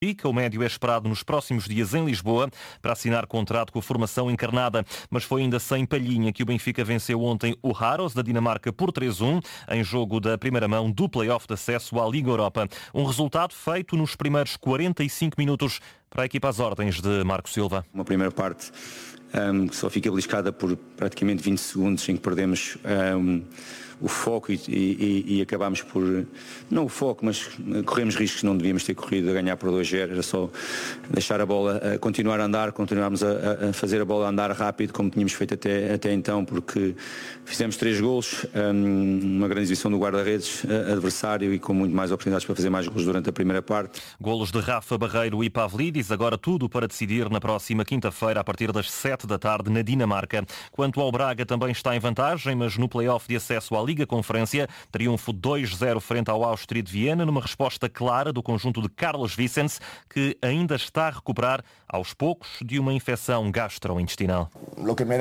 O médio é esperado nos próximos dias em Lisboa para assinar contrato com a formação encarnada, mas foi ainda sem palhinha que o Benfica venceu ontem o Haros da Dinamarca por 3-1 em jogo da primeira mão do play-off de acesso à Liga Europa. Um resultado feito nos primeiros 45 minutos para a equipa às ordens de Marco Silva. Uma primeira parte que só fica beliscada por praticamente 20 segundos em que perdemos o foco e acabámos por, não o foco, mas corremos riscos que não devíamos ter corrido a ganhar por 2-0, era só deixar a bola continuar a andar, continuarmos a fazer a bola andar rápido como tínhamos feito até então, porque fizemos 3 golos, uma grande exibição do guarda-redes adversário e com muito mais oportunidades para fazer mais golos durante a primeira parte. Golos de Rafa Barreiro e Pavlidis, agora tudo para decidir na próxima quinta-feira a partir das 7 da tarde na Dinamarca. Quanto ao Braga, também está em vantagem, mas no play-off de acesso à Liga Conferência, triunfo 2-0 frente ao Áustria de Viena, numa resposta clara do conjunto de Carlos Vicens, que ainda está a recuperar aos poucos de uma infecção gastrointestinal. O que me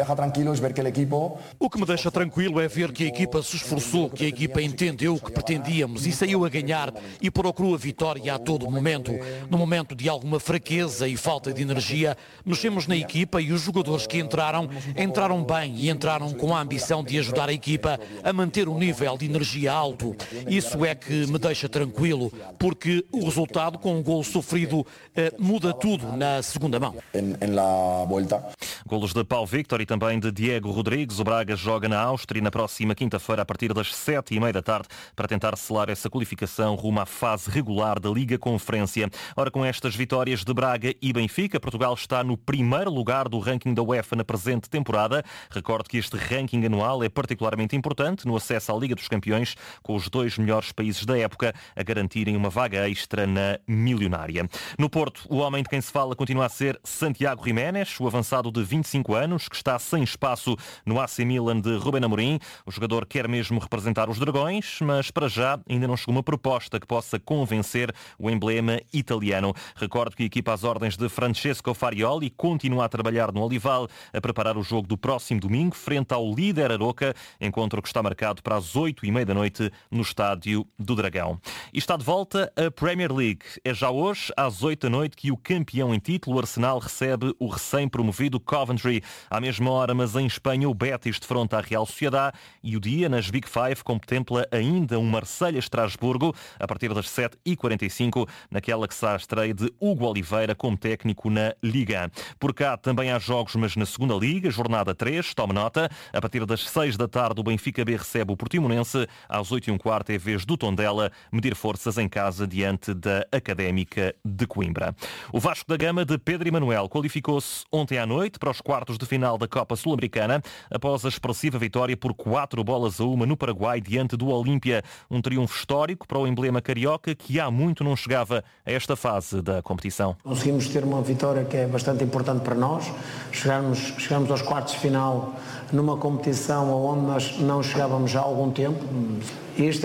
deixa tranquilo é ver que a equipa se esforçou, que a equipa entendeu o que pretendíamos e saiu a ganhar e procurou a vitória a todo momento. No momento de alguma fraqueza e falta de energia, mexemos na equipa e os jogadores que entraram bem e entraram com a ambição de ajudar a equipa a manter um nível de energia alto. Isso é que me deixa tranquilo, porque o resultado com um gol sofrido muda tudo na segunda mão. Golos de Paulo Victor e também de Diego Rodrigues. O Braga joga na Áustria na próxima quinta-feira a partir das 7h30 da tarde para tentar selar essa qualificação rumo à fase regular da Liga Conferência. Ora, com estas vitórias de Braga e Benfica, Portugal está no primeiro lugar do ranking da UEFA na presente temporada. Recordo que este ranking anual é particularmente importante no acesso à Liga dos Campeões, com os 2 melhores países da época a garantirem uma vaga extra na milionária. No Porto, o homem de quem se fala continua a ser Santiago Giménez, o avançado de 25 anos, que está sem espaço no AC Milan de Rubén Amorim. O jogador quer mesmo representar os Dragões, mas para já ainda não chegou uma proposta que possa convencer o emblema italiano. Recordo que a equipa às ordens de Francesco Farioli continua a trabalhar no Olival, a preparar o jogo do próximo domingo, frente ao líder Aroca, encontro que está marcado para as 8h30 da noite no Estádio do Dragão. E está de volta a Premier League. É já hoje, às 8 da noite, que o campeão em título, o Arsenal, recebe o recém-promovido Coventry. À mesma hora, mas em Espanha, o Betis defronta a Real Sociedad e o dia nas Big Five contempla ainda um Marselha-Estrasburgo a partir das 7h45, naquela que será a estreia de Hugo Oliveira como técnico na Liga. Por cá também há jogos, mas na segunda Liga, jornada 3, tome nota, a partir das 6 da tarde o Benfica B recebe o Portimonense, às 8h15 é vez do Tondela medir forças em casa diante da Académica de Coimbra. O Vasco da Gama de Pedro Emanuel qualificou-se ontem à noite para os quartos de final da Copa Sul-Americana após a expressiva vitória por 4-1 no Paraguai diante do Olímpia. Um triunfo histórico para o emblema carioca que há muito não chegava a esta fase da competição. Conseguimos ter uma vitória que é bastante importante para nós. Chegamos aos quartos de final numa competição onde nós não chegávamos já há algum tempo. E isto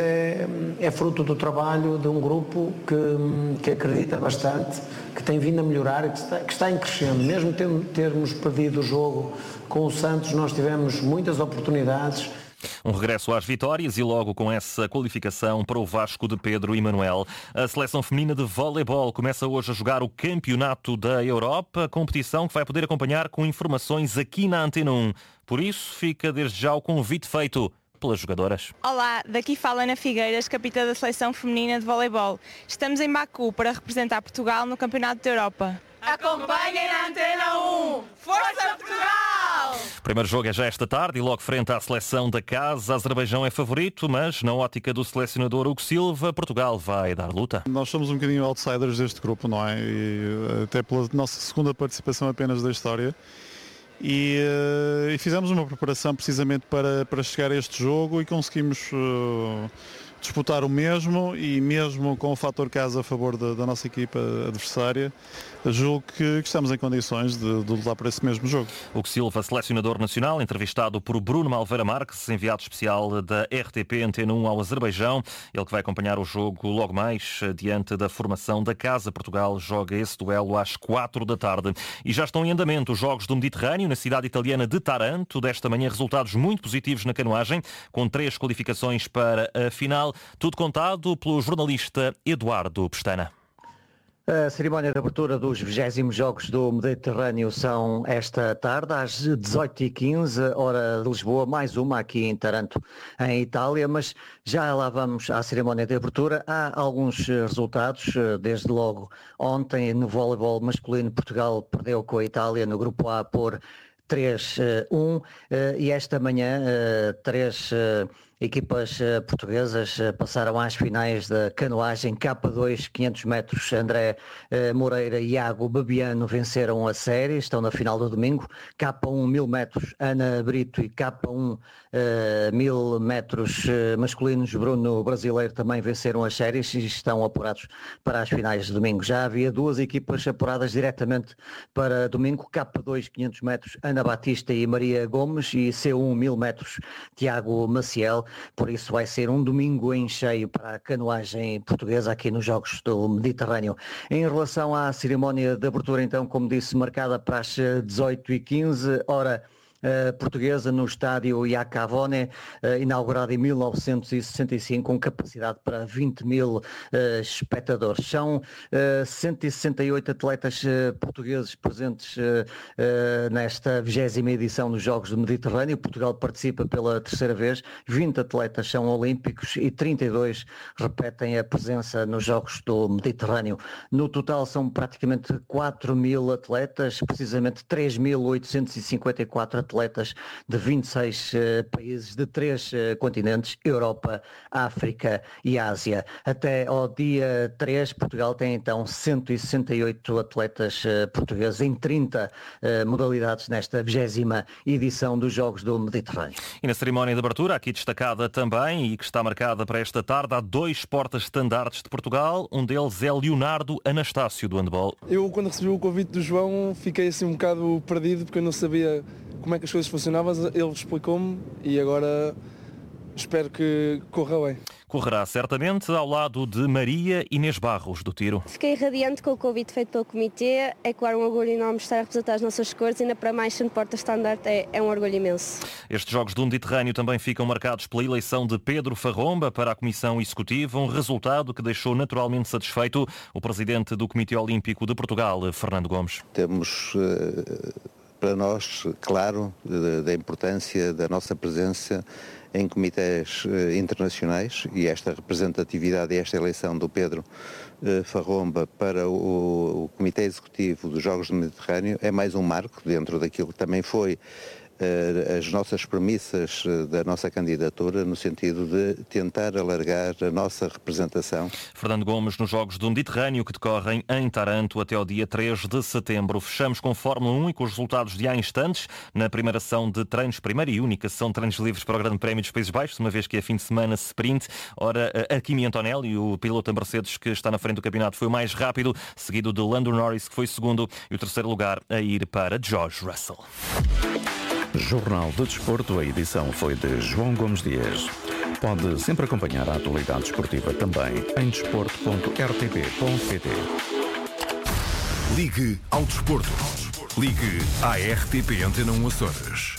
é fruto do trabalho de um grupo que acredita bastante, que tem vindo a melhorar, que está em crescendo. Mesmo termos perdido o jogo com o Santos, nós tivemos muitas oportunidades. Um regresso às vitórias e logo com essa qualificação para o Vasco de Pedro Emanuel. A seleção feminina de voleibol começa hoje a jogar o Campeonato da Europa, competição que vai poder acompanhar com informações aqui na Antena 1. Por isso, fica desde já o convite feito pelas jogadoras. Olá, daqui fala Ana Figueiras, capitã da seleção feminina de voleibol. Estamos em Baku para representar Portugal no Campeonato da Europa. Acompanhem na Antena 1! Força Portugal! O primeiro jogo é já esta tarde e logo frente à seleção da casa. Azerbaijão é favorito, mas na ótica do selecionador Hugo Silva, Portugal vai dar luta. Nós somos um bocadinho outsiders deste grupo, não é? E até pela nossa segunda participação apenas da história. E fizemos uma preparação precisamente para chegar a este jogo e conseguimos disputar o mesmo, e mesmo com o fator casa a favor da nossa equipa adversária, julgo que estamos em condições de lutar por esse mesmo jogo. Hugo Silva, selecionador nacional, entrevistado por Bruno Malveira Marques, enviado especial da RTP Antena 1 ao Azerbaijão. Ele que vai acompanhar o jogo logo mais diante da formação da casa. Portugal joga esse duelo às 4 da tarde. E já estão em andamento os Jogos do Mediterrâneo na cidade italiana de Taranto. Desta manhã resultados muito positivos na canoagem, com 3 qualificações para a final. Tudo contado pelo jornalista Eduardo Pestana. A cerimónia de abertura dos 20º Jogos do Mediterrâneo são esta tarde, às 18h15, hora de Lisboa, mais uma aqui em Taranto, em Itália, mas já lá vamos à cerimónia de abertura. Há alguns resultados, desde logo ontem no voleibol masculino, Portugal perdeu com a Itália no grupo A por 3-1 e esta manhã três equipas portuguesas passaram às finais da canoagem K2 500 metros. André Moreira e Iago Babiano venceram a série, estão na final do domingo. K1 1000 metros, Ana Brito, e K1 1000 metros masculinos, Bruno Brasileiro, também venceram as séries e estão apurados para as finais de domingo. Já havia duas equipas apuradas diretamente para domingo, K2 500 metros, Ana Batista e Maria Gomes, e C1 1000 metros, Tiago Maciel. Por isso vai ser um domingo em cheio para a canoagem portuguesa aqui nos Jogos do Mediterrâneo. Em relação à cerimónia de abertura, então, como disse, marcada para as 18h15, hora portuguesa, no estádio Iacavone, inaugurado em 1965, com capacidade para 20 mil espectadores. São 168 atletas portugueses presentes nesta 20ª edição dos Jogos do Mediterrâneo. Portugal participa pela terceira vez, 20 atletas são olímpicos e 32 repetem a presença nos Jogos do Mediterrâneo. No total são praticamente 4 mil atletas, precisamente 3.854 atletas de 26 países de 3 continentes, Europa, África e Ásia. Até ao dia 3, Portugal tem então 168 atletas portugueses em 30 modalidades nesta 20ª edição dos Jogos do Mediterrâneo. E na cerimónia de abertura, aqui destacada também e que está marcada para esta tarde, há 2 portas-estandartes de Portugal. Um deles é Leonardo Anastácio, do handball. Eu, quando recebi o convite do João, fiquei assim um bocado perdido, porque eu não sabia como é que as coisas funcionavam. Ele explicou-me e agora espero que corra bem. Correrá certamente ao lado de Maria Inês Barros, do tiro. Fiquei radiante com o convite feito pelo comitê. É claro, um orgulho enorme estar a representar as nossas cores, ainda para mais sendo porta-estandarte, é um orgulho imenso. Estes Jogos do Mediterrâneo também ficam marcados pela eleição de Pedro Farromba para a Comissão Executiva, um resultado que deixou naturalmente satisfeito o presidente do Comitê Olímpico de Portugal, Fernando Gomes. Temos para nós, claro, da importância da nossa presença em comitês internacionais, e esta representatividade e esta eleição do Pedro Farromba para o Comitê Executivo dos Jogos do Mediterrâneo é mais um marco dentro daquilo que também foi as nossas premissas da nossa candidatura, no sentido de tentar alargar a nossa representação. Fernando Gomes nos Jogos do Mediterrâneo, que decorrem em Taranto até ao dia 3 de setembro. Fechamos com Fórmula 1 e com os resultados de há instantes na primeira ação de treinos, primeira e única sessão de treinos livres para o Grande Prémio dos Países Baixos, uma vez que é fim de semana sprint. Ora, Kimi Antonelli, o piloto da Mercedes que está na frente do campeonato, foi o mais rápido, seguido de Lando Norris, que foi segundo, e o terceiro lugar a ir para George Russell. Jornal de Desporto, a edição foi de João Gomes Dias. Pode sempre acompanhar a atualidade desportiva também em desporto.rtp.pt. Ligue ao desporto. Ligue à RTP Antena 1 Açores.